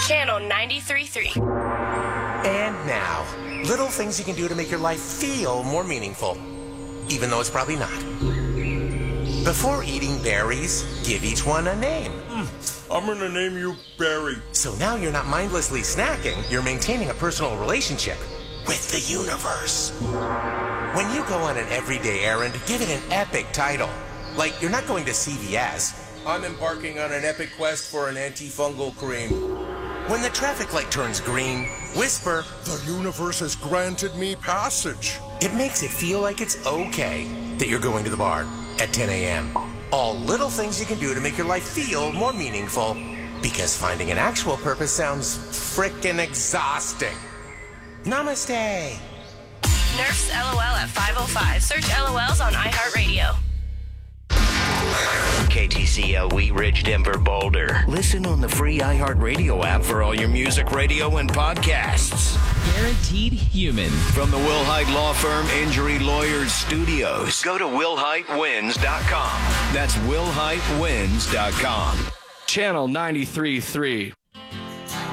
Channel 93.3. And now, little things you can do to make your life feel more meaningful, even though it's probably not. Before eating berries, give each one a name. I'm gonna name you Barry. So now you're not mindlessly snacking, you're maintaining a personal relationship with the universe. When you go on an everyday errand, give it an epic title. Like, you're not going to CVS. I'm embarking on an epic quest for an antifungal cream. When the traffic light turns green, whisper, The universe has granted me passage. it makes it feel like it's okay that you're going to the bar at 10 a.m. All little things you can do to make your life feel more meaningful, because finding an actual purpose sounds frickin' exhausting. Namaste. Nerf's LOL at 5:05. Search LOLs on iHeartRadio. KTCL Wheat Ridge, Denver, Boulder. Listen on the free iHeartRadio app for all your music, radio, and podcasts. Guaranteed Human. From the Will Hite Law Firm Injury Lawyers Studios. Go to willhitewins.com. That's willhitewins.com. Channel 93.3.